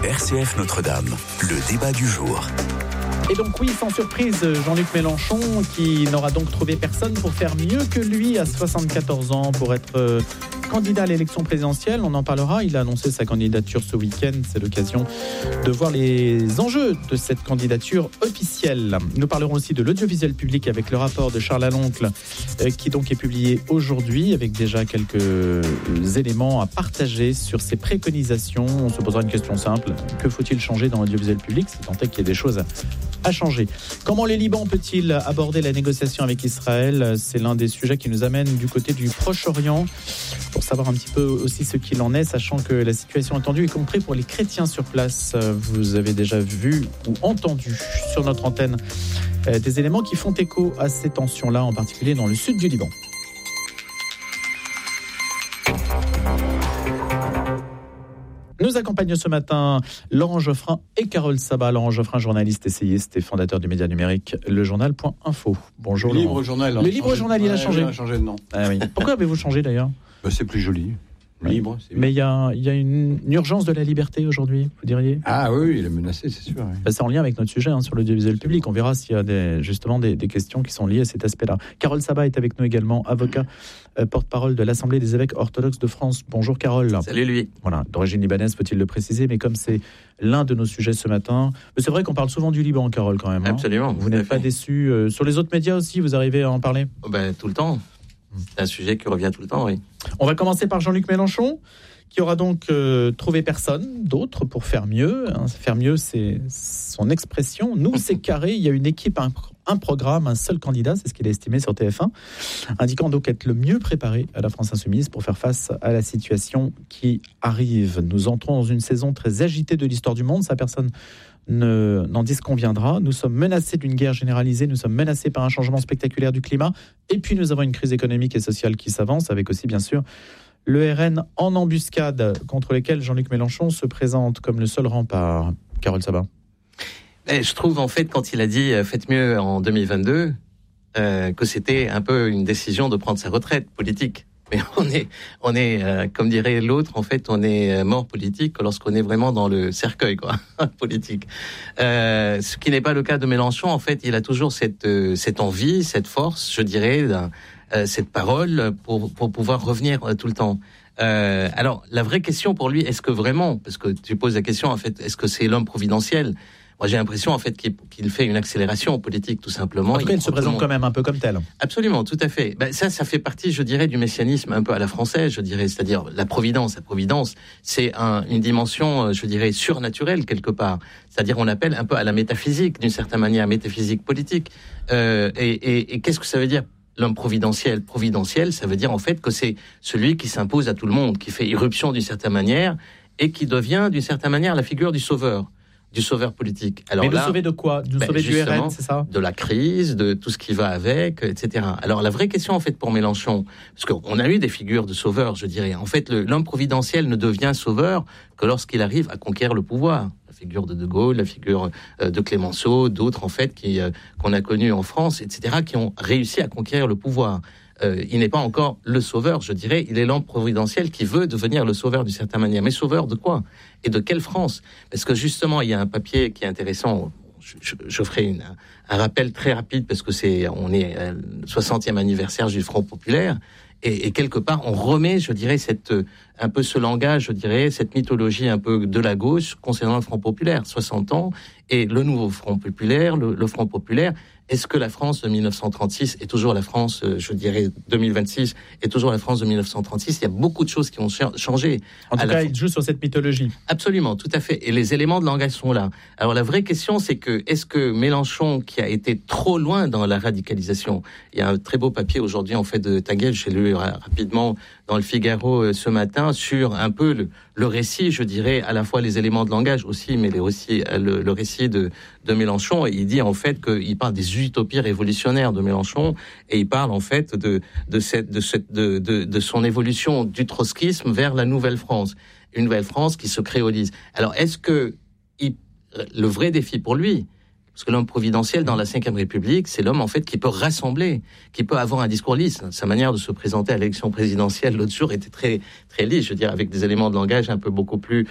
RCF Notre-Dame, le débat du jour. Et donc oui, sans surprise, Jean-Luc Mélenchon qui n'aura donc trouvé personne pour faire mieux que lui à 74 ans pour être candidat à l'élection présidentielle. On en parlera, il a annoncé sa candidature ce week-end. C'est l'occasion de voir les enjeux de cette candidature officielle. Nous parlerons aussi de l'audiovisuel public avec le rapport de Charles Aloncle qui donc est publié aujourd'hui avec déjà quelques éléments à partager sur ses préconisations. On se posera une question simple, que faut-il changer dans l'audiovisuel public si tant est qu'il y ait des choses à changer. Comment le Liban peut-il aborder la négociation avec Israël ? C'est l'un des sujets qui nous amène du côté du Proche-Orient pour savoir un petit peu aussi ce qu'il en est, sachant que la situation est tendue, y compris pour les chrétiens sur place. Vous avez déjà vu ou entendu sur notre antenne des éléments qui font écho à ces tensions-là, en particulier dans le sud du Liban. Nous accompagnent ce matin Laurent Geoffrin et Carole Sabat. Laurent Geoffrin, journaliste, essayiste et fondateur du média numérique lejournal.info. Bonjour. Le Libre Journal. Le Libre Journal, il a changé. Il a changé de nom. Ah oui. Pourquoi avez-vous changé d'ailleurs ? C'est plus joli. Libre. C'est mais il y a une urgence de la liberté aujourd'hui, vous diriez ? Ah oui, il est menacé, c'est sûr. Oui. C'est en lien avec notre sujet sur l'audiovisuel public. On verra s'il y a des questions qui sont liées à cet aspect-là. Carole Sabat est avec nous également, avocat, porte-parole de l'Assemblée des évêques orthodoxes de France. Bonjour Carole. Salut lui. Voilà, d'origine libanaise, faut-il le préciser, mais comme c'est l'un de nos sujets ce matin, c'est vrai qu'on parle souvent du Liban, Carole, quand même. Absolument. Vous n'êtes pas déçu. Sur les autres médias aussi, vous arrivez à en parler ? Tout le temps. C'est un sujet qui revient tout le temps, oui. On va commencer par Jean-Luc Mélenchon, qui aura donc trouvé personne d'autre pour faire mieux. Faire mieux, c'est son expression. Nous, c'est carré. Il y a une équipe, un programme, un seul candidat, c'est ce qu'il a estimé sur TF1, indiquant donc être le mieux préparé à la France insoumise pour faire face à la situation qui arrive. Nous entrons dans une saison très agitée de l'histoire du monde. Ça, personne n'en disconviendra. Nous sommes menacés d'une guerre généralisée, nous sommes menacés par un changement spectaculaire du climat, et puis nous avons une crise économique et sociale qui s'avance, avec aussi bien sûr le RN en embuscade, contre lesquels Jean-Luc Mélenchon se présente comme le seul rempart. Carole Sabat. Je trouve en fait, quand il a dit « faites mieux en 2022 », que c'était un peu une décision de prendre sa retraite politique. Mais on est comme dirait l'autre, en fait, on est mort politique lorsqu'on est vraiment dans le cercueil, quoi, politique. Ce qui n'est pas le cas de Mélenchon. En fait, il a toujours cette envie, cette force, je dirais, cette parole pour pouvoir revenir tout le temps. Alors, la vraie question pour lui, est-ce que vraiment, parce que tu poses la question, en fait, est-ce que c'est l'homme providentiel ? Moi, j'ai l'impression, en fait, qu'il fait une accélération politique, tout simplement. En tout cas, il se présente quand même un peu comme tel. Absolument, tout à fait. Ça fait partie, je dirais, du messianisme un peu à la française, je dirais. C'est-à-dire, la providence, c'est une dimension, je dirais, surnaturelle, quelque part. C'est-à-dire, on appelle un peu à la métaphysique, d'une certaine manière, métaphysique politique. Et qu'est-ce que ça veut dire ? L'homme providentiel, ça veut dire, en fait, que c'est celui qui s'impose à tout le monde, qui fait irruption d'une certaine manière, et qui devient, d'une certaine manière, la figure du sauveur politique. Alors, mais sauver de quoi ? Sauver du RN, c'est ça ? De la crise, de tout ce qui va avec, etc. Alors la vraie question en fait pour Mélenchon, parce qu'on a eu des figures de sauveurs, je dirais. En fait, l'homme providentiel ne devient sauveur que lorsqu'il arrive à conquérir le pouvoir. La figure de Gaulle, la figure de Clémenceau, d'autres en fait qu'on a connus en France, etc., qui ont réussi à conquérir le pouvoir. Il n'est pas encore le sauveur, je dirais. Il est l'homme providentiel qui veut devenir le sauveur d'une certaine manière. Mais sauveur de quoi ? Et de quelle France ? Parce que justement, il y a un papier qui est intéressant. Je ferai un rappel très rapide parce que on est à le 60e anniversaire du Front populaire. Et quelque part, on remet, je dirais, un peu ce langage, je dirais, cette mythologie un peu de la gauche concernant le Front populaire. 60 ans, et le nouveau Front populaire, le Front populaire. Est-ce que la France de 1936 est toujours la France, je dirais, 2026, est toujours la France de 1936 ? Il y a beaucoup de choses qui ont changé. En tout cas, il joue sur cette mythologie. Absolument, tout à fait. Et les éléments de langage sont là. Alors, la vraie question, c'est est-ce que Mélenchon, qui a été trop loin dans la radicalisation, il y a un très beau papier aujourd'hui, en fait, de Taguel, j'ai lu rapidement dans le Figaro ce matin, sur un peu le récit, je dirais, à la fois les éléments de langage aussi, mais aussi le récit de Mélenchon. Et il dit, en fait, qu'il parle des utopies révolutionnaires de Mélenchon, et il parle, en fait, de son évolution du trotskisme vers la nouvelle France. Une nouvelle France qui se créolise. Alors, est-ce que le vrai défi pour lui, Parce que l'homme providentiel dans la Ve République, c'est l'homme en fait qui peut rassembler, qui peut avoir un discours lisse. Sa manière de se présenter à l'élection présidentielle l'autre jour était très très lisse, je veux dire, avec des éléments de langage un peu beaucoup plus,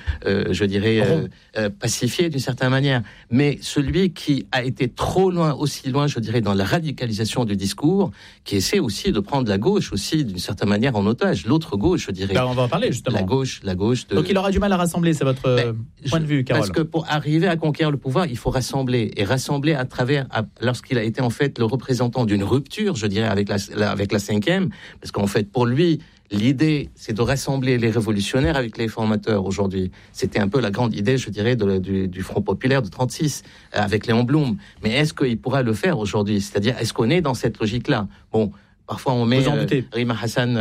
pacifiés d'une certaine manière. Mais celui qui a été trop loin, aussi loin, je dirais, dans la radicalisation du discours, qui essaie aussi de prendre la gauche aussi d'une certaine manière en otage, l'autre gauche, je dirais. On va en parler justement. La gauche. Donc il aura du mal à rassembler, c'est votre point de vue, Carole. Parce que pour arriver à conquérir le pouvoir, il faut rassembler à travers, lorsqu'il a été en fait le représentant d'une rupture, je dirais, avec la cinquième, parce qu'en fait, pour lui, l'idée, c'est de rassembler les révolutionnaires avec les formateurs aujourd'hui. C'était un peu la grande idée, je dirais, du Front populaire de 36, avec Léon Blum. Mais est-ce qu'il pourra le faire aujourd'hui ? C'est-à-dire, est-ce qu'on est dans cette logique-là ? Bon, parfois on met Rima Hassan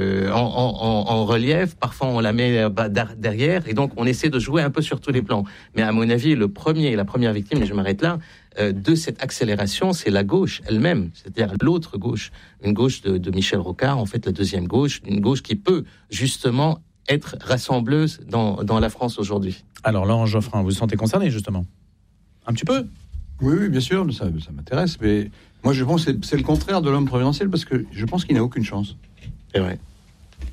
en relief, parfois on la met derrière, et donc on essaie de jouer un peu sur tous les plans. Mais à mon avis, la première victime, et je m'arrête là, de cette accélération, c'est la gauche elle-même, c'est-à-dire l'autre gauche, une gauche de Michel Rocard, en fait la deuxième gauche, une gauche qui peut justement être rassembleuse dans la France aujourd'hui. Alors Laurent Geoffrin, vous vous sentez concerné justement ? Un petit peu ? Oui, bien sûr, ça m'intéresse, mais moi je pense que c'est le contraire de l'homme providentiel, parce que je pense qu'il n'a aucune chance. C'est vrai. Pourquoi ?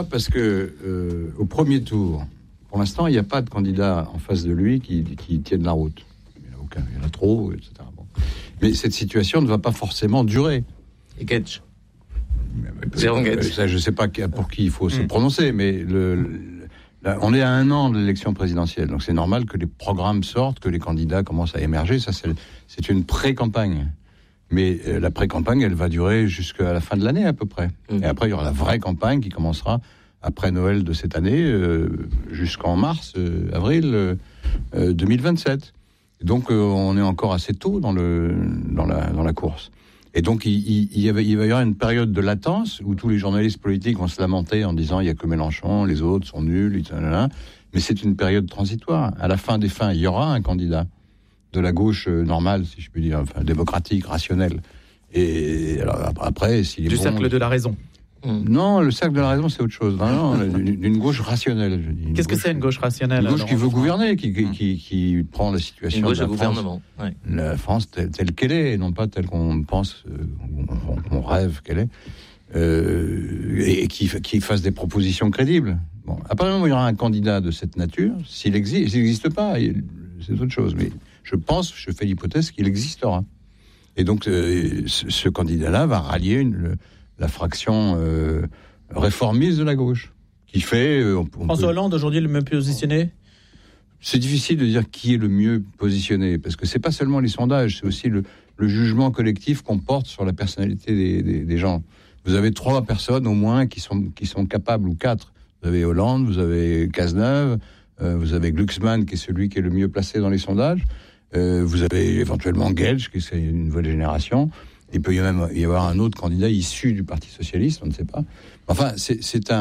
Parce que au premier tour, pour l'instant, il n'y a pas de candidat en face de lui qui tienne la route. Il y en a trop, etc. Bon. Mais cette situation ne va pas forcément durer. Et Getch. Ça, je ne sais pas pour qui il faut se prononcer, mais là, on est à 1 an de l'élection présidentielle, donc c'est normal que les programmes sortent, que les candidats commencent à émerger. Ça, c'est une pré-campagne. Mais la pré-campagne, elle va durer jusqu'à la fin de l'année à peu près. Et après, il y aura la vraie campagne qui commencera après Noël de cette année, jusqu'en avril 2027. Donc on est encore assez tôt dans la course. Et donc il va y avoir une période de latence où tous les journalistes politiques vont se lamenter en disant il y a que Mélenchon, les autres sont nuls, etc. Mais c'est une période transitoire. À la fin des fins, il y aura un candidat de la gauche normale, si je puis dire, enfin démocratique, rationnelle. Et alors après, s'il est du bon, cercle de la raison. Non, le cercle de la raison, c'est autre chose. Non, d'une gauche rationnelle. Je dis. Qu'est-ce que c'est une gauche rationnelle ? Une gauche qui veut gouverner, qui prend la situation une gauche de la de gouvernement. France, la France telle qu'elle est, et non pas telle qu'on pense, qu'on rêve qu'elle est, et qui fasse des propositions crédibles. Bon, à partir du moment où il y aura un candidat de cette nature, s'il n'existe pas, c'est autre chose. Mais je fais l'hypothèse qu'il existera. Et donc, ce candidat-là va rallier la fraction réformiste de la gauche, qui fait... François Hollande, aujourd'hui, le mieux positionné ? C'est difficile de dire qui est le mieux positionné, parce que c'est pas seulement les sondages, c'est aussi le jugement collectif qu'on porte sur la personnalité des gens. Vous avez 3 personnes au moins qui sont capables, ou 4. Vous avez Hollande, vous avez Cazeneuve, vous avez Glucksmann, qui est celui qui est le mieux placé dans les sondages, vous avez éventuellement Gelsch, qui est une nouvelle génération. Il peut même y avoir un autre candidat issu du Parti socialiste, on ne sait pas. Enfin, c'est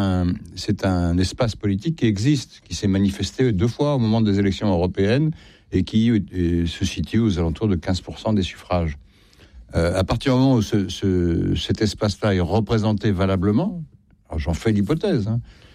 un espace politique qui existe, qui s'est manifesté 2 fois au moment des élections européennes et qui se situe aux alentours de 15% des suffrages. À partir du moment où cet espace-là est représenté valablement, alors j'en fais l'hypothèse,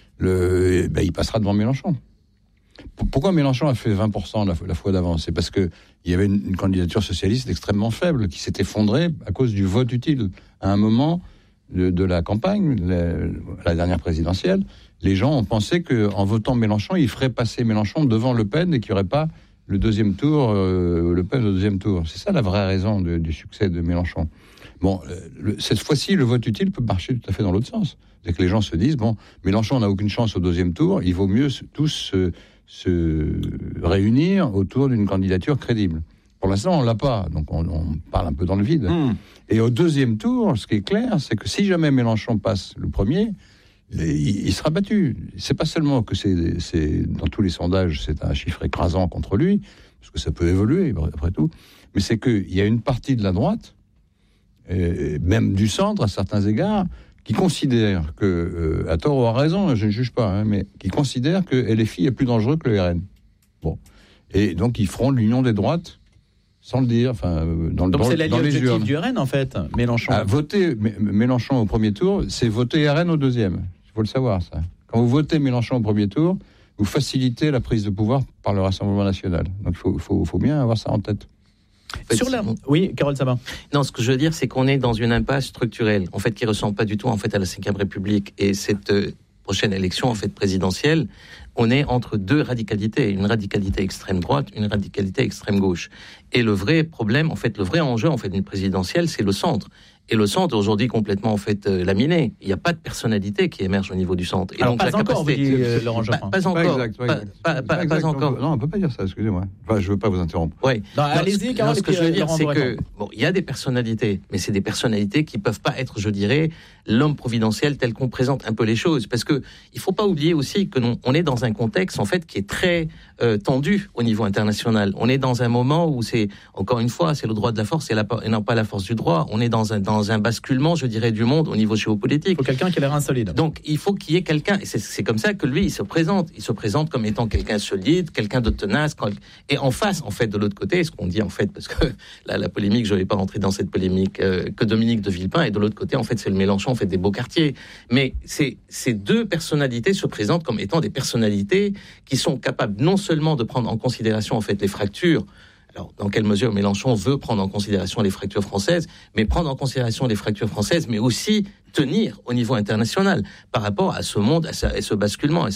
il passera devant Mélenchon. Pourquoi Mélenchon a fait 20% la fois d'avant ? C'est parce qu'il y avait une candidature socialiste extrêmement faible qui s'est effondrée à cause du vote utile. À un moment de la campagne, la dernière présidentielle, les gens ont pensé qu'en votant Mélenchon, ils feraient passer Mélenchon devant Le Pen et qu'il n'y aurait pas le deuxième tour, Le Pen au deuxième tour. C'est ça la vraie raison du succès de Mélenchon. Bon, cette fois-ci, le vote utile peut marcher tout à fait dans l'autre sens. C'est que les gens se disent, bon, Mélenchon n'a aucune chance au deuxième tour, il vaut mieux tous se réunir autour d'une candidature crédible. Pour l'instant, on l'a pas, donc on parle un peu dans le vide. Et au deuxième tour, ce qui est clair, c'est que si jamais Mélenchon passe le premier, il sera battu. C'est pas seulement que c'est dans tous les sondages, c'est un chiffre écrasant contre lui, parce que ça peut évoluer après tout, mais c'est qu'il y a une partie de la droite, même du centre à certains égards, qui considère que, à tort ou à raison, je ne juge pas, mais qui considère que LFI est plus dangereux que le RN. Bon. Et donc, ils feront l'union des droites, sans le dire, donc c'est l'allié objectif du RN, en fait, Mélenchon. Voter Mélenchon au premier tour, c'est voter RN au deuxième. Il faut le savoir, ça. Quand vous votez Mélenchon au premier tour, vous facilitez la prise de pouvoir par le Rassemblement national. Donc, il faut bien avoir ça en tête. En fait, Oui, Carole Sabat. Non, ce que je veux dire, c'est qu'on est dans une impasse structurelle, en fait, qui ressemble pas du tout, en fait, à la Ve République. Et cette prochaine élection, en fait, présidentielle, on est entre deux radicalités, une radicalité extrême droite, une radicalité extrême gauche. Et le vrai problème, en fait, le vrai enjeu, en fait, d'une présidentielle, c'est le centre. Et le centre, aujourd'hui, complètement, en fait, laminé. Il n'y a pas de personnalité qui émerge au niveau du centre. Et alors, donc, pas encore, vous dit Laurent Geoffrin. Pas encore. Pas encore. Non, on ne peut pas dire ça, excusez-moi. Enfin, je ne veux pas vous interrompre. Oui. Allez-y, Carole. Ce que je veux dire, c'est que, bon, il y a des personnalités, mais c'est des personnalités qui ne peuvent pas être, je dirais, l'homme providentiel tel qu'on présente un peu les choses. Parce que il ne faut pas oublier aussi que on est dans un contexte, en fait, qui est très tendu au niveau international. On est dans un moment où c'est, encore une fois, c'est le droit de la force et non pas la force du droit. On est dans un basculement, je dirais, du monde au niveau géopolitique. Il faut quelqu'un qui a l'air insolide. Donc, il faut qu'il y ait quelqu'un, et c'est comme ça que lui, il se présente. Il se présente comme étant quelqu'un solide, quelqu'un de tenace. Et en face, en fait, de l'autre côté, ce qu'on dit, en fait, parce que là, la polémique, je ne vais pas rentrer dans cette polémique, que Dominique de Villepin, et de l'autre côté, en fait, c'est le Mélenchon, en fait, des beaux quartiers. Mais ces deux personnalités se présentent comme étant des personnalités qui sont capables non seulement de prendre en considération, en fait, les fractures. Alors, dans quelle mesure Mélenchon veut prendre en considération les fractures françaises, mais prendre en considération les fractures françaises, mais aussi tenir au niveau international par rapport à ce monde, à ce basculement, à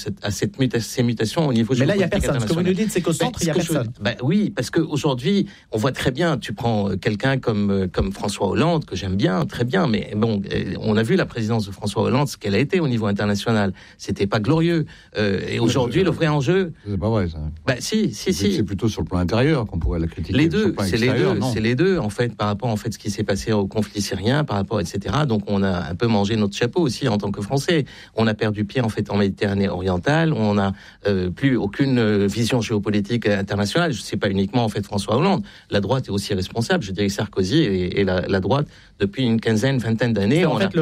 ces mutations au niveau géopolitique. Mais là, il n'y a personne. Ce que vous nous dites, c'est qu'au centre, il n'y a personne. Oui, parce qu'aujourd'hui, on voit très bien, tu prends quelqu'un comme François Hollande, que j'aime bien, très bien, mais bon, on a vu la présidence de François Hollande, ce qu'elle a été au niveau international. C'était pas glorieux. Et aujourd'hui, le vrai enjeu... C'est pas vrai, ça. Si. C'est plutôt sur le plan intérieur qu'on pourrait la critiquer. Les deux, c'est les deux, en fait, par rapport, en fait, ce qui s'est passé au conflit syrien, par rapport, etc. Donc, on a un peu mangé notre chapeau aussi en tant que Français. On a perdu pied, en fait, en Méditerranée orientale. On n'a plus aucune vision géopolitique internationale. C'est pas uniquement, en fait, François Hollande. La droite est aussi responsable. Je dirais Sarkozy et la droite, depuis une vingtaine d'années.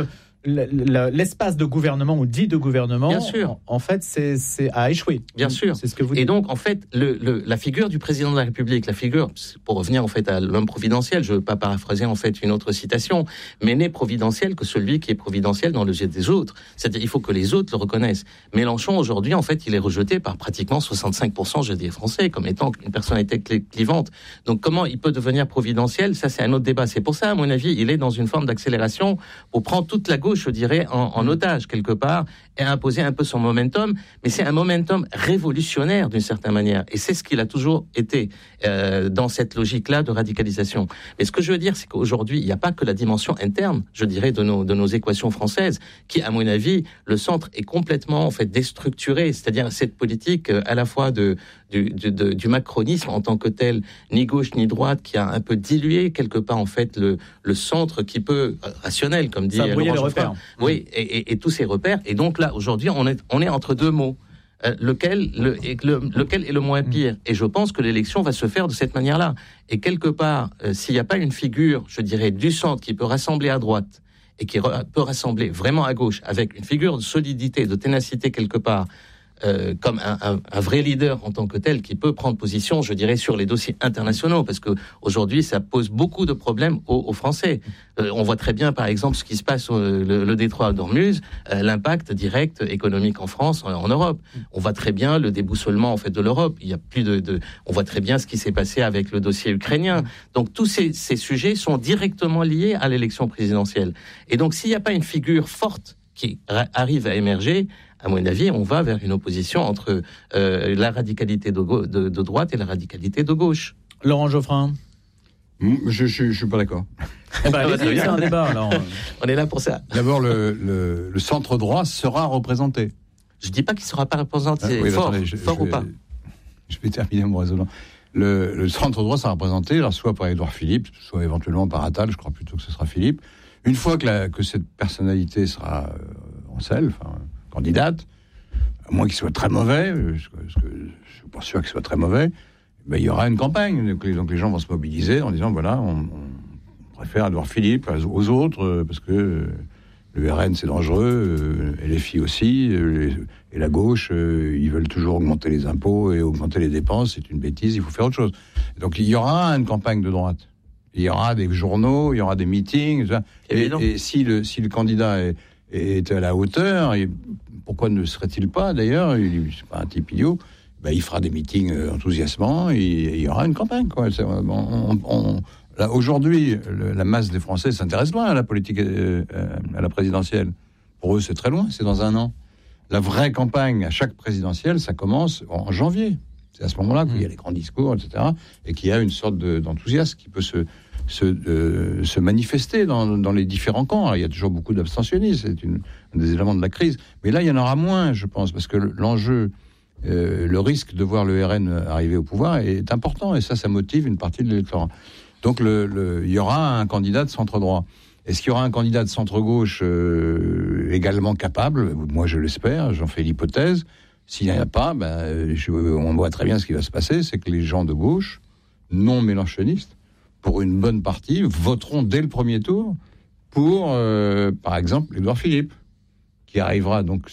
L'espace de gouvernement ou dit de gouvernement, bien sûr. En fait, c'est à échouer. Bien sûr. C'est ce que vous dites. Et donc, en fait, la figure du président de la République, la figure, pour revenir en fait à l'homme providentiel, je ne veux pas paraphraser en fait une autre citation, mais n'est providentiel que celui qui est providentiel dans le jet des autres. C'est-à-dire, il faut que les autres le reconnaissent. Mélenchon, aujourd'hui, en fait, il est rejeté par pratiquement 65%, je dis français, comme étant une personnalité clivante. Donc, comment il peut devenir providentiel? Ça, c'est un autre débat. C'est pour ça, à mon avis, il est dans une forme d'accélération pour prendre toute la gauche, je dirais, en otage, quelque part, et imposer un peu son momentum. Mais c'est un momentum révolutionnaire, d'une certaine manière. Et c'est ce qu'il a toujours été dans cette logique-là de radicalisation. Mais ce que je veux dire, c'est qu'aujourd'hui, il n'y a pas que la dimension interne, je dirais, de nos équations françaises, qui, à mon avis, le centre est complètement, en fait, déstructuré. C'est-à-dire cette politique, à la fois du macronisme en tant que tel, ni gauche ni droite, qui a un peu dilué, quelque part, en fait, le centre qui peut, rationnel, comme dit Laurent Geoffrin. Oui, et tous ces repères. Et donc là, aujourd'hui, on est entre deux mots. Lequel est le moins pire? Et je pense que l'élection va se faire de cette manière-là. Et quelque part, s'il n'y a pas une figure, je dirais, du centre qui peut rassembler à droite et qui peut rassembler vraiment à gauche, avec une figure de solidité, de ténacité quelque part, comme un vrai leader en tant que tel qui peut prendre position, je dirais, sur les dossiers internationaux, parce que aujourd'hui ça pose beaucoup de problèmes aux Français. On voit très bien, par exemple, ce qui se passe le détroit d'Ormuz, l'impact direct économique en France, en Europe. On voit très bien le déboussolement en fait de l'Europe. Il y a plus on voit très bien ce qui s'est passé avec le dossier ukrainien. Donc tous ces sujets sont directement liés à l'élection présidentielle. Et donc s'il n'y a pas une figure forte qui arrive à émerger, à mon avis, on va vers une opposition entre la radicalité de droite et la radicalité de gauche. Laurent Geoffrin. Je suis pas d'accord. C'est un débat. Alors. On est là pour ça. D'abord, le centre droit sera représenté. Je dis pas qu'il sera pas représenté. Fort ou pas. Je vais terminer mon raisonnement. Le centre droit sera représenté, alors, soit par Édouard Philippe, soit éventuellement par Attal. Je crois plutôt que ce sera Philippe. Une fois que cette personnalité sera en selle, candidate, à moins qu'il soit très mauvais, parce que je suis pas sûr qu'il soit très mauvais, il y aura une campagne. Donc les gens vont se mobiliser en disant voilà, on préfère Édouard Philippe aux autres, parce que le RN c'est dangereux, et les filles aussi, et la gauche, ils veulent toujours augmenter les impôts et augmenter les dépenses, c'est une bêtise, il faut faire autre chose. Donc il y aura une campagne de droite. Il y aura des journaux, il y aura des meetings, et si le candidat est à la hauteur, et pourquoi ne serait-il pas d'ailleurs, c'est pas un type idiot, il fera des meetings enthousiasmants, et il y aura une campagne, quoi. Là, aujourd'hui, la masse des Français s'intéresse loin à la politique, à la présidentielle. Pour eux, c'est très loin, c'est dans un an. La vraie campagne à chaque présidentielle, ça commence en janvier. C'est à ce moment-là qu'il y a les grands discours, etc., et qu'il y a une sorte d'enthousiasme qui peut se manifester dans les différents camps. Alors, il y a toujours beaucoup d'abstentionnistes, c'est un des éléments de la crise. Mais là, il y en aura moins, je pense, parce que l'enjeu, le risque de voir le RN arriver au pouvoir est important, et ça motive une partie de l'électorat. Donc, il y aura un candidat de centre-droit. Est-ce qu'il y aura un candidat de centre-gauche également capable ? Moi, je l'espère, j'en fais l'hypothèse. S'il n'y en a pas, on voit très bien ce qui va se passer, c'est que les gens de gauche, non mélenchonistes, pour une bonne partie, voteront dès le premier tour pour, par exemple, Édouard Philippe, qui arrivera donc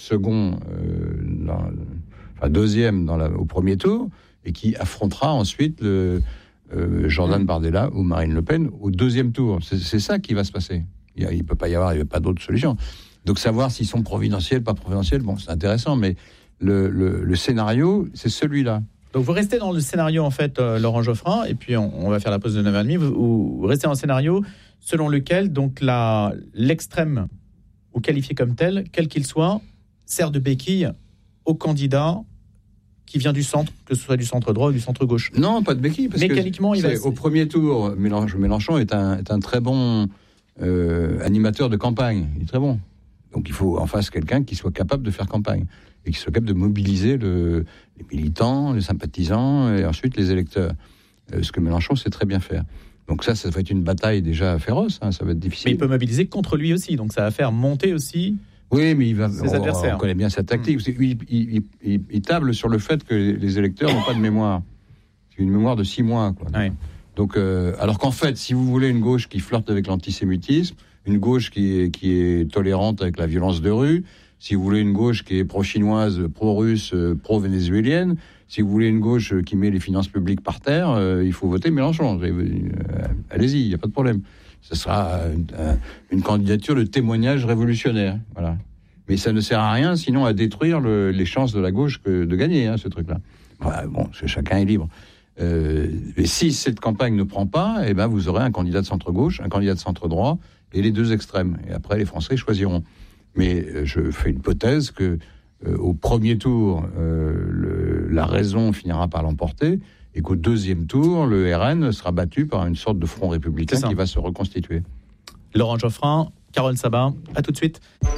deuxième au premier tour, et qui affrontera ensuite Jordan Bardella ou Marine Le Pen au deuxième tour. C'est ça qui va se passer. Il ne peut pas y avoir, il n'y a pas d'autre solution. Donc savoir s'ils sont providentiels, pas providentiels, c'est intéressant, mais le scénario, c'est celui-là. Donc vous restez dans le scénario, en fait, Laurent Geoffrin, et puis on va faire la pause de 9h30. Vous restez dans le scénario selon lequel donc l'extrême, ou qualifié comme tel, quel qu'il soit, sert de béquille au candidat qui vient du centre, que ce soit du centre droit ou du centre gauche. Non, pas de béquille, parce mécaniquement, au premier tour, Mélenchon est un très bon animateur de campagne. Il est très bon. Donc il faut en face quelqu'un qui soit capable de faire campagne et qui soit capable de mobiliser les militants, les sympathisants et ensuite les électeurs. Ce que Mélenchon sait très bien faire. Donc ça va être une bataille déjà féroce, ça va être difficile. Mais il peut mobiliser contre lui aussi, donc ça va faire monter aussi... Oui, mais ses adversaires. On connaît bien sa tactique. Il table sur le fait que les électeurs n'ont pas de mémoire. C'est une mémoire de 6 mois, quoi. Oui. Donc, alors qu'en fait, si vous voulez une gauche qui flirte avec l'antisémitisme, une gauche qui est tolérante avec la violence de rue, si vous voulez une gauche qui est pro-chinoise, pro-russe, pro-vénézuélienne, si vous voulez une gauche qui met les finances publiques par terre, il faut voter Mélenchon. Allez-y, il n'y a pas de problème. Ce sera une candidature de témoignage révolutionnaire. Voilà. Mais ça ne sert à rien, sinon à détruire les chances de la gauche de gagner, ce truc-là. Voilà, chacun est libre. Et si cette campagne ne prend pas, vous aurez un candidat de centre-gauche, un candidat de centre-droit et les deux extrêmes. Et après, les Français choisiront. Mais je fais une hypothèse que au premier tour, la raison finira par l'emporter, et qu'au deuxième tour, le RN sera battu par une sorte de front républicain qui va se reconstituer. Laurent Geoffrin, Carole Sabat, à tout de suite.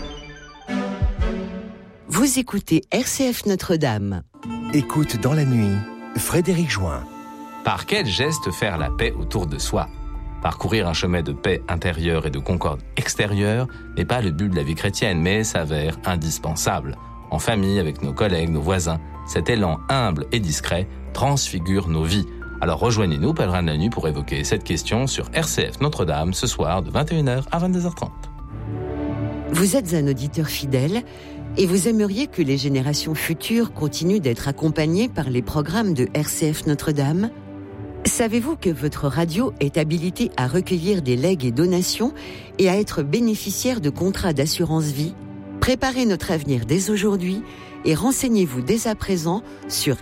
Vous écoutez RCF Notre-Dame. Écoute dans la nuit, Frédéric Join. Par quel geste faire la paix autour de soi ? Parcourir un chemin de paix intérieure et de concorde extérieure n'est pas le but de la vie chrétienne, mais s'avère indispensable. En famille, avec nos collègues, nos voisins, cet élan humble et discret transfigure nos vies. Alors rejoignez-nous, pèlerins de la nuit, pour évoquer cette question sur RCF Notre-Dame ce soir de 21h à 22h30. Vous êtes un auditeur fidèle et vous aimeriez que les générations futures continuent d'être accompagnées par les programmes de RCF Notre-Dame ? Savez-vous que votre radio est habilitée à recueillir des legs et donations et à être bénéficiaire de contrats d'assurance vie ? Préparez notre avenir dès aujourd'hui et renseignez-vous dès à présent sur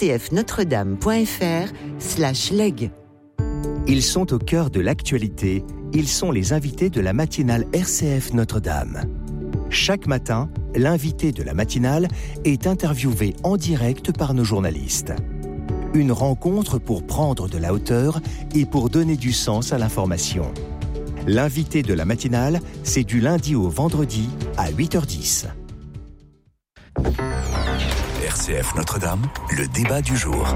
rcfnotredame.fr/leg. Ils sont au cœur de l'actualité. Ils sont les invités de la matinale RCF Notre-Dame. Chaque matin, l'invité de la matinale est interviewé en direct par nos journalistes. Une rencontre pour prendre de la hauteur et pour donner du sens à l'information. L'invité de la matinale, c'est du lundi au vendredi à 8h10. RCF Notre-Dame, le débat du jour.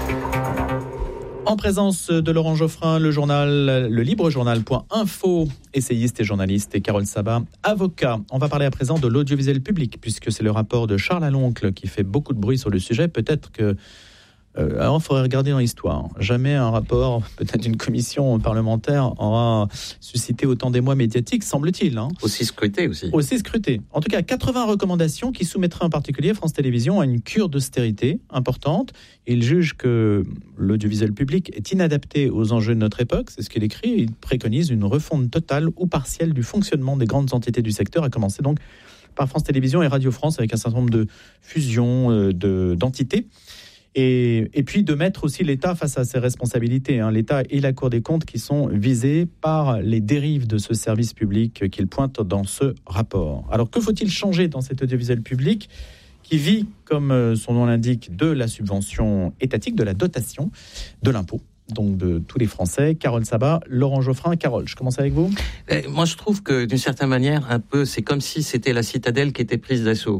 En présence de Laurent Geoffrin, le librejournal.info, essayiste et journaliste, et Carole Sabat, avocat. On va parler à présent de l'audiovisuel public, puisque c'est le rapport de Charles Aloncle qui fait beaucoup de bruit sur le sujet. Peut-être que alors, il faudrait regarder dans l'histoire. Jamais un rapport, peut-être une commission parlementaire, aura suscité autant d'émoi médiatiques, semble-t-il. Aussi scruté aussi. Aussi scruté. En tout cas, 80 recommandations qui soumettraient en particulier France Télévisions à une cure d'austérité importante. Il juge que l'audiovisuel public est inadapté aux enjeux de notre époque. C'est ce qu'il écrit. Il préconise une refonte totale ou partielle du fonctionnement des grandes entités du secteur, à commencer donc par France Télévisions et Radio France, avec un certain nombre de fusions d'entités. Et puis de mettre aussi l'État face à ses responsabilités. L'État et la Cour des comptes qui sont visés par les dérives de ce service public qu'il pointe dans ce rapport. Alors que faut-il changer dans cet audiovisuel public qui vit, comme son nom l'indique, de la subvention étatique, de la dotation, de l'impôt, donc de tous les Français? Carole Sabat, Laurent Geoffrin. Carole, je commence avec vous. Moi, je trouve que d'une certaine manière, un peu, c'est comme si c'était la citadelle qui était prise d'assaut.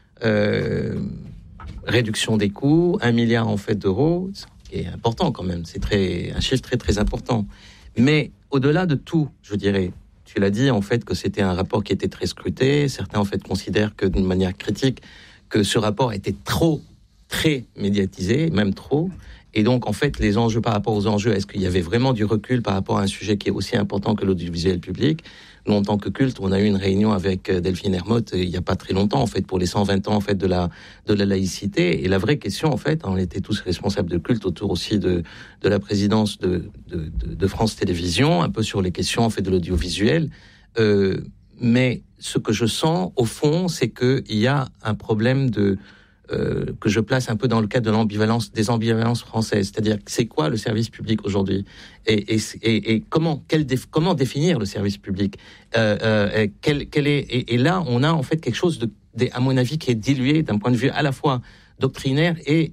Réduction des coûts, 1 milliard en fait d'euros, qui est important quand même, c'est un chiffre très très important. Mais au-delà de tout, je dirais, tu l'as dit en fait que c'était un rapport qui était très scruté. Certains en fait considèrent que d'une manière critique que ce rapport était très médiatisé, même trop. Et donc en fait les enjeux par rapport aux enjeux, est-ce qu'il y avait vraiment du recul par rapport à un sujet qui est aussi important que l'audiovisuel public? Nous, en tant que culte, on a eu une réunion avec Delphine Ermotte il n'y a pas très longtemps, en fait, pour les 120 ans, en fait, de la laïcité. Et la vraie question, en fait, on était tous responsables de culte autour aussi de la présidence de France Télévisions, un peu sur les questions, en fait, de l'audiovisuel. Mais ce que je sens, au fond, c'est qu'il y a un problème que je place un peu dans le cadre de des ambivalences françaises. C'est-à-dire, c'est quoi le service public aujourd'hui? Et comment définir le service public? Et là, on a en fait quelque chose à mon avis, qui est dilué d'un point de vue à la fois doctrinaire et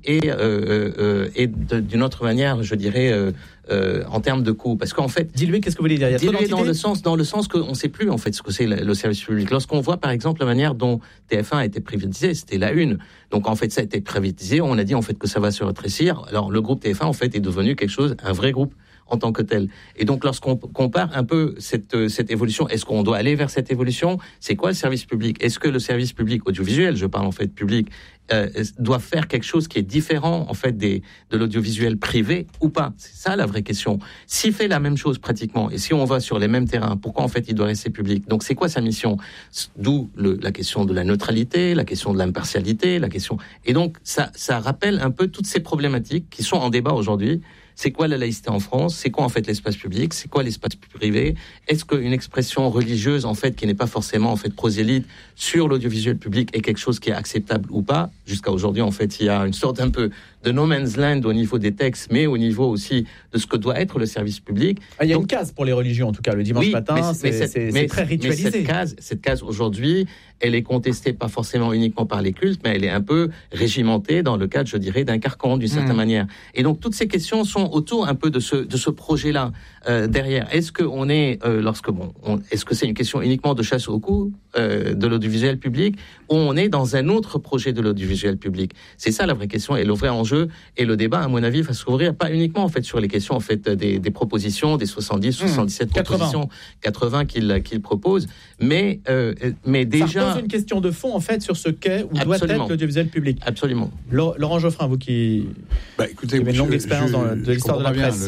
d'une autre manière, je dirais, en termes de coûts. Parce qu'en fait, dilué, qu'est-ce que vous voulez dire? Dilué dans le sens qu'on ne sait plus en fait ce que c'est le service public. Lorsqu'on voit par exemple la manière dont TF1 a été privatisé, c'était la une. Donc en fait, ça a été privatisé. On a dit en fait que ça va se rétrécir. Alors le groupe TF1 en fait est devenu un vrai groupe en tant que tel. Et donc, lorsqu'on compare un peu cette évolution, est-ce qu'on doit aller vers cette évolution? C'est quoi le service public? Est-ce que le service public audiovisuel, je parle en fait public, doit faire quelque chose qui est différent en fait de l'audiovisuel privé ou pas? C'est ça la vraie question. S'il fait la même chose pratiquement, et si on va sur les mêmes terrains, pourquoi en fait il doit rester public? Donc, c'est quoi sa mission? D'où la question de la neutralité, la question de l'impartialité, la question... Et donc, ça rappelle un peu toutes ces problématiques qui sont en débat aujourd'hui. C'est quoi la laïcité en France? C'est quoi en fait l'espace public? C'est quoi l'espace privé? Est-ce qu'une expression religieuse en fait qui n'est pas forcément en fait prosélyte sur l'audiovisuel public est quelque chose qui est acceptable ou pas? Jusqu'à aujourd'hui en fait il y a une sorte un peu de no man's land au niveau des textes, mais au niveau aussi de ce que doit être le service public. Il y a une case pour les religions en tout cas le dimanche matin, c'est très ritualisé. Mais cette case aujourd'hui, elle est contestée pas forcément uniquement par les cultes, mais elle est un peu régimentée dans le cadre, je dirais, d'un carcan d'une certaine manière. Et donc toutes ces questions sont autour un peu de ce projet-là derrière. Est-ce que on est est-ce que c'est une question uniquement de chasse au cou de l'audiovisuel public, ou on est dans un autre projet de l'audiovisuel public? C'est ça la vraie question et le vrai enjeu. Et le débat, à mon avis, va s'ouvrir pas uniquement en fait sur les questions en fait des propositions, des 70, 77 propositions, 80 qu'il propose, mais déjà ça pose une question de fond en fait sur ce qu'est ou doit être l'audiovisuel public. Absolument. Laurent Geoffrin, vous qui avez une longue expérience de l'histoire de la presse.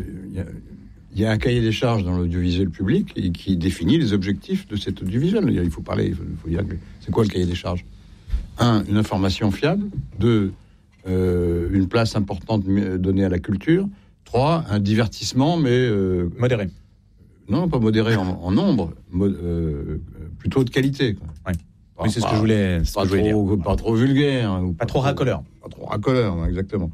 Il y a un cahier des charges dans l'audiovisuel public et qui définit les objectifs de cet audiovisuel. Il faut dire c'est quoi le cahier des charges? 1, une information fiable. 2, une place importante donnée à la culture. 3, un divertissement, mais... modéré. Non, pas modéré en nombre, plutôt de qualité. Quoi. Oui, c'est ce que je voulais dire. Pas trop vulgaire. Pas trop racoleur. Pas trop racoleur, exactement.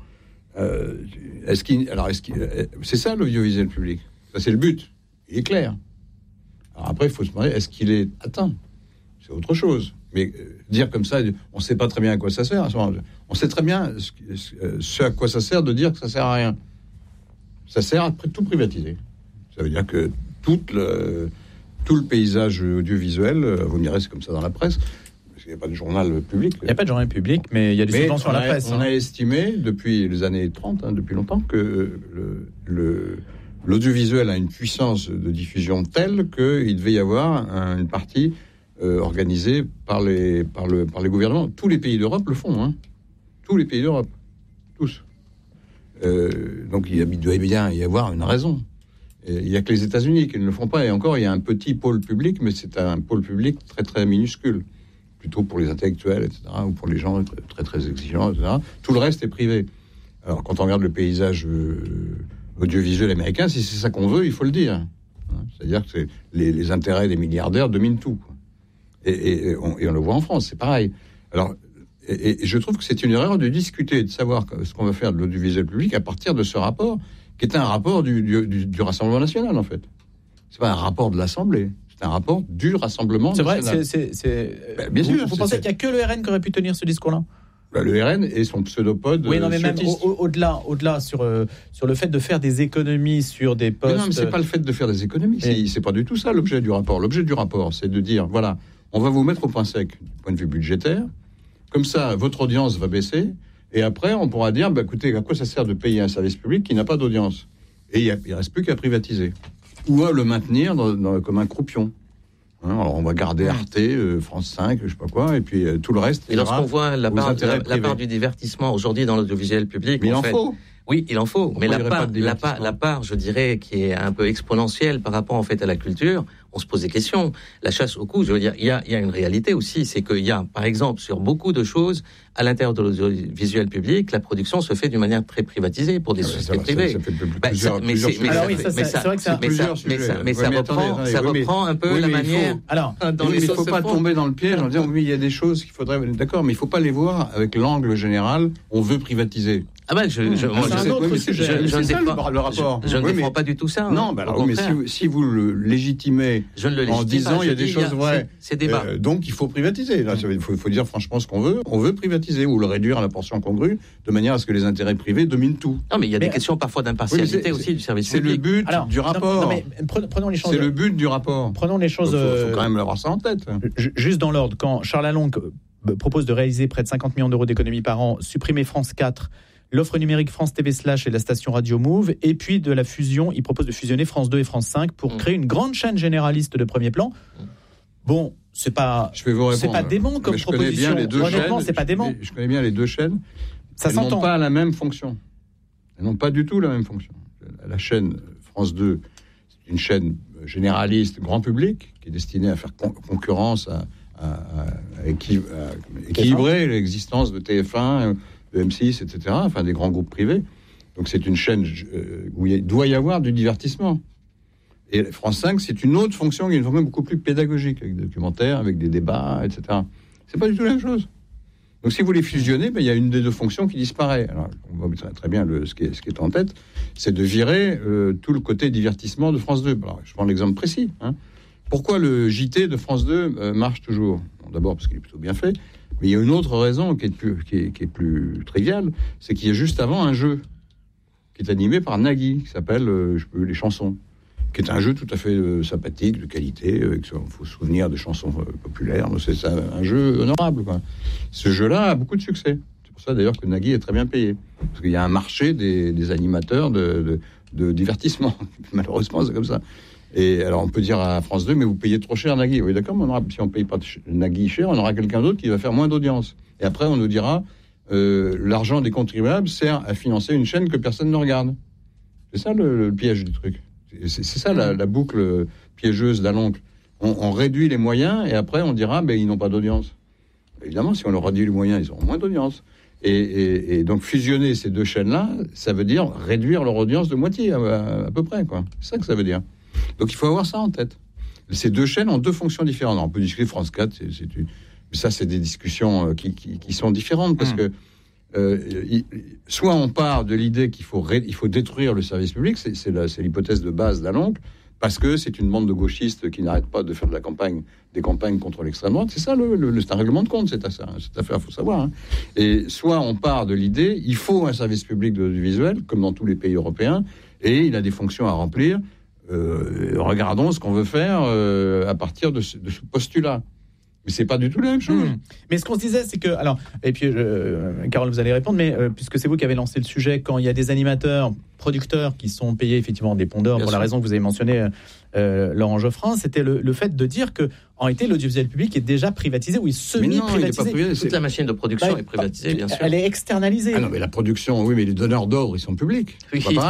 C'est ça l'audiovisuel public. Ça, c'est le but. Il est clair. Alors après, il faut se demander, est-ce qu'il est atteint? C'est autre chose. Mais dire comme ça, on ne sait pas très bien à quoi ça sert. On sait très bien ce à quoi ça sert de dire que ça ne sert à rien. Ça sert à tout privatiser. Ça veut dire que tout le paysage audiovisuel, vous me direz, c'est comme ça dans la presse, parce qu'il n'y a pas de journal public. Il n'y a pas de journal public, mais il y a des subventions à la presse. On a estimé, depuis les années 30, depuis longtemps, que l'audiovisuel a une puissance de diffusion telle qu'il devait y avoir une partie organisée par les gouvernements. Tous les pays d'Europe le font. Hein. Tous les pays d'Europe. Tous. Donc il doit bien y avoir une raison. Et il n'y a que les États-Unis qui ne le font pas. Et encore, il y a un petit pôle public, mais c'est un pôle public très, très minuscule. Plutôt pour les intellectuels, etc., ou pour les gens très, très exigeants, etc. Tout le reste est privé. Alors, quand on regarde le paysage audiovisuel américain, si c'est ça qu'on veut, il faut le dire. C'est-à-dire que les intérêts des milliardaires dominent tout. Quoi. Et on le voit en France, c'est pareil. Alors, Et je trouve que c'est une erreur de discuter, de savoir ce qu'on va faire de l'audiovisuel public à partir de ce rapport, qui est un rapport du Rassemblement national, en fait. C'est pas un rapport de l'Assemblée, c'est un rapport du Rassemblement national. C'est vrai, bien sûr. Vous pensez qu'il n'y a que le RN qui aurait pu tenir ce discours-là ? Le RN et son pseudopode. Oui, non, mais même au-delà sur le fait de faire des économies sur des postes. Mais non, mais c'est pas le fait de faire des économies. C'est pas du tout ça l'objet du rapport. L'objet du rapport, c'est de dire voilà, on va vous mettre au point sec du point de vue budgétaire. Comme ça, votre audience va baisser. Et après, on pourra dire écoutez, à quoi ça sert de payer un service public qui n'a pas d'audience ? Et il ne reste plus qu'à privatiser. Ou à le maintenir comme un croupion. Alors on va garder Arte, France 5, je sais pas quoi, et puis tout le reste. Et lorsqu'on voit la part du divertissement aujourd'hui dans l'audiovisuel public, mais il en faut. Oui, il en faut. Mais la part, je dirais, qui est un peu exponentielle par rapport en fait à la culture, on se pose des questions. La chasse au cou, je veux dire, il y a une réalité aussi, c'est qu'il y a, par exemple, sur beaucoup de choses, à l'intérieur de l'audiovisuel public, la production se fait d'une manière très privatisée pour des sociétés privées. Mais ça reprend un peu la manière. Alors, il ne faut pas tomber dans le piège en disant oui, il y a des choses qu'il faudrait. D'accord, mais il ne faut pas les voir avec l'angle général. On veut privatiser. Ah ben, je ne défends pas du tout ça. Non, mais si vous le légitimez en disant il y a des choses vraies, c'est débat. Donc il faut privatiser. Il faut dire franchement ce qu'on veut. On veut privatiser ou le réduire à la portion congrue de manière à ce que les intérêts privés dominent tout. Non, mais il y a des questions parfois d'impartialité aussi du service public. C'est le but du rapport. Non, mais prenons les choses. C'est le but du rapport. Prenons les choses. Il faut quand même avoir ça en tête. Juste dans l'ordre, quand Charles Along propose de réaliser près de 50 millions d'euros d'économies par an, supprimer France 4, l'offre numérique France TV / et la station Radio Move, et puis de la fusion, il propose de fusionner France 2 et France 5 pour créer une grande chaîne généraliste de premier plan. Bon, c'est pas dément comme proposition. Honnêtement, c'est pas dément. Je connais bien les deux chaînes. Elles n'ont pas la même fonction. Elles n'ont pas du tout la même fonction. La chaîne France 2, c'est une chaîne généraliste, grand public, qui est destinée à faire concurrence, à équilibrer l'existence de TF1, de M6, etc., enfin des grands groupes privés. Donc c'est une chaîne où il doit y avoir du divertissement. Et France 5, c'est une autre fonction, qui est une fonction beaucoup plus pédagogique, avec des documentaires, avec des débats, etc. C'est pas du tout la même chose. Donc si vous les fusionnez, il y a une des deux fonctions qui disparaît. Alors, on voit très bien ce qui est en tête, c'est de virer tout le côté divertissement de France 2. Alors, je prends l'exemple précis. Pourquoi le JT de France 2 marche toujours ? D'abord parce qu'il est plutôt bien fait, mais il y a une autre raison qui est plus triviale, c'est qu'il y a juste avant un jeu qui est animé par Nagui, qui s'appelle Les Chansons, qui est un jeu tout à fait sympathique, de qualité, il faut se souvenir de chansons populaires, c'est un jeu honorable, quoi. Ce jeu-là a beaucoup de succès. C'est pour ça d'ailleurs que Nagui est très bien payé, parce qu'il y a un marché des animateurs de divertissement. Malheureusement, c'est comme ça. Et alors on peut dire à France 2, mais vous payez trop cher Nagui. Oui, d'accord, mais si on ne paye pas Nagui cher, on aura quelqu'un d'autre qui va faire moins d'audience. Et après, on nous dira l'argent des contribuables sert à financer une chaîne que personne ne regarde. C'est ça le piège du truc. C'est ça la boucle piégeuse d'Aloncle. On réduit les moyens et après on dira ils n'ont pas d'audience. Évidemment, si on leur réduit les moyens, ils auront moins d'audience. Et donc fusionner ces deux chaînes-là, ça veut dire réduire leur audience de moitié à peu près, quoi. C'est ça que ça veut dire. Donc il faut avoir ça en tête. Ces deux chaînes ont deux fonctions différentes. Alors, on peut discuter France 4, ça c'est des discussions qui sont différentes parce que soit on part de l'idée qu'il faut détruire le service public, c'est l'hypothèse de base d'Aloncle, parce que c'est une bande de gauchistes qui n'arrêtent pas de faire des campagnes contre l'extrême droite. C'est ça, c'est un règlement de compte, cette affaire, il faut savoir. Et soit on part de l'idée, il faut un service public de l'audiovisuel, comme dans tous les pays européens, et il a des fonctions à remplir. Regardons ce qu'on veut faire à partir de ce postulat. Mais c'est pas du tout la même chose. Mais ce qu'on se disait, c'est que... Alors, et puis, Carole, vous allez répondre, mais puisque c'est vous qui avez lancé le sujet, quand il y a des animateurs, producteurs qui sont payés effectivement des pondeurs, pour la raison que vous avez mentionnée, Laurent Geoffrin, c'était le fait de dire que, en réalité, l'audiovisuel public est déjà privatisé ou il semi-privatisé. Toute la machine de production est privatisée, bien sûr. Elle est externalisée. Ah non, mais la production, oui, mais les donneurs d'ordre, ils sont publics. C'est pas pareil.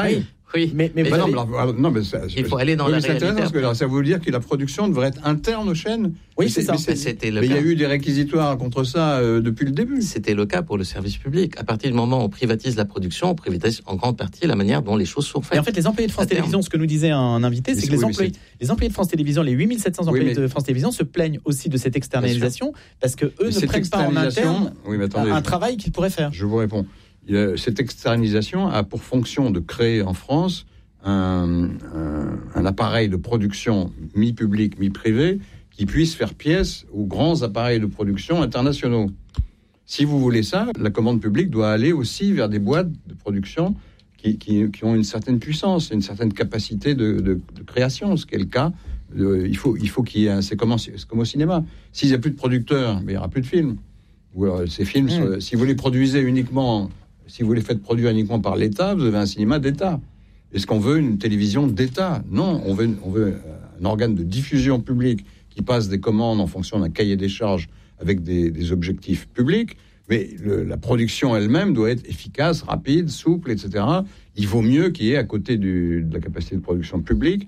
Oui, mais Bah non, mais il faut aller dans la réalité. Parce que ça veut dire que la production devrait être interne aux chaînes. Oui, c'est ça. Mais il y a eu des réquisitoires contre ça depuis le début. C'était le cas pour le service public. À partir du moment où on privatise la production, on privatise en grande partie la manière dont les choses sont faites. Et en fait, les employés de France Télévisions, ce que nous disait un invité, c'est que les employés de France Télévisions, les 8700 employés de France Télévisions se plaignent aussi de cette externalisation parce que eux ne prennent pas en interne un travail qu'ils pourraient faire. Je vous réponds. Cette externalisation a pour fonction de créer en France un appareil de production mi-public, mi-privé qui puisse faire pièce aux grands appareils de production internationaux. Si vous voulez ça, la commande publique doit aller aussi vers des boîtes de production qui ont une certaine puissance, une certaine capacité de création, ce qui est le cas. Il faut qu'il y ait c'est comme au cinéma. S'il n'y a plus de producteurs, mais il n'y aura plus de films. Ou alors, ces films, si vous les produisez uniquement... Si vous les faites produire uniquement par l'État, vous avez un cinéma d'État. Est-ce qu'on veut une télévision d'État ? Non, on veut un organe de diffusion publique qui passe des commandes en fonction d'un cahier des charges avec des objectifs publics. Mais la production elle-même doit être efficace, rapide, souple, etc. Il vaut mieux qu'il y ait à côté de la capacité de production publique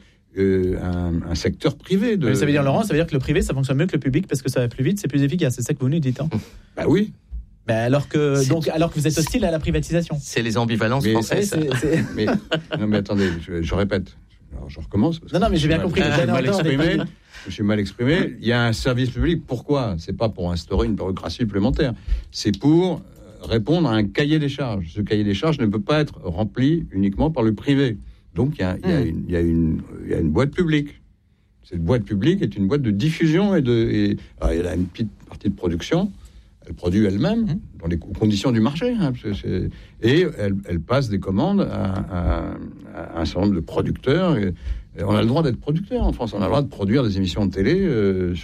un secteur privé. Mais ça veut dire, Laurent, ça veut dire que le privé, ça fonctionne mieux que le public parce que ça va plus vite, c'est plus efficace. C'est ça que vous nous dites. Hein. Bah oui. Alors que vous êtes hostile à la privatisation. C'est les ambivalences françaises. Mais attendez, je répète. Alors, je recommence. Non, mais j'ai bien compris. Je me suis mal exprimé. Il y a un service public. Pourquoi ? C'est pas pour instaurer une bureaucratie supplémentaire. C'est pour répondre à un cahier des charges. Ce cahier des charges ne peut pas être rempli uniquement par le privé. Donc, il y a une boîte publique. Cette boîte publique est une boîte de diffusion alors, elle a une petite partie de production. Elle produit elle-même, dans les conditions du marché. Et elle passe des commandes à un certain nombre de producteurs. Et on a le droit d'être producteur en France. On a le droit de produire des émissions de télé